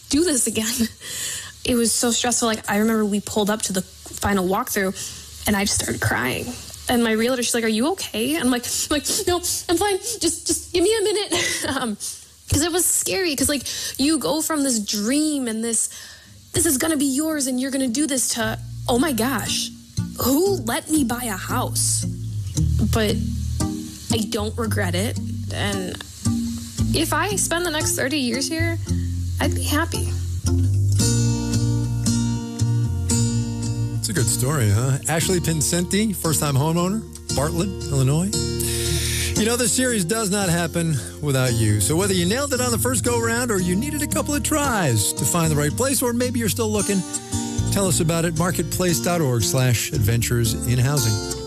do this again. It was so stressful. Like, I remember we pulled up to the final walkthrough and I just started crying. And my realtor, she's like, are you okay? And I'm like, no, I'm fine. Just give me a minute. Because it was scary. Because, like, you go from this dream and this is going to be yours and you're going to do this to, oh my gosh, who let me buy a house? But I don't regret it. And if I spend the next 30 years here, I'd be happy. It's a good story, huh? Ashley Pincenti, first-time homeowner, Bartlett, Illinois. You know, this series does not happen without you. So whether you nailed it on the first go-round or you needed a couple of tries to find the right place, or maybe you're still looking, tell us about it. Marketplace.org/adventures in housing.